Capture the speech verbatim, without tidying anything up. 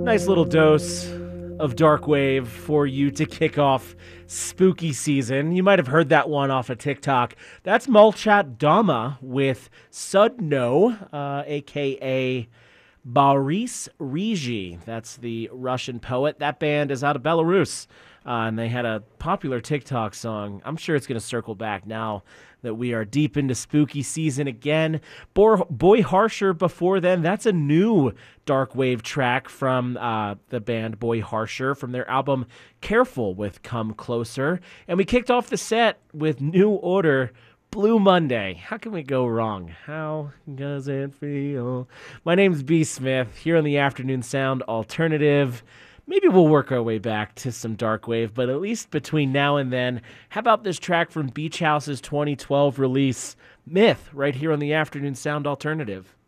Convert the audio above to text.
Nice little dose of dark wave for you to kick off spooky season. You might have heard that one off of TikTok. That's Molchat Dama with Sudno, uh, a k a. Boris Rigi. That's the Russian poet. That band is out of Belarus, uh, and they had a popular TikTok song. I'm sure it's going to circle back now that we are deep into spooky season again. Boy, Boy Harsher before then, that's a new dark wave track from uh, the band Boy Harsher from their album Careful with Come Closer. And we kicked off the set with New Order, Blue Monday. How can we go wrong? How does it feel? My name's B. Smith, here on the Afternoon Sound Alternative. Maybe we'll work our way back to some dark wave, but at least between now and then, how about this track from Beach House's twenty twelve release, Myth, right here on the Afternoon Sound Alternative?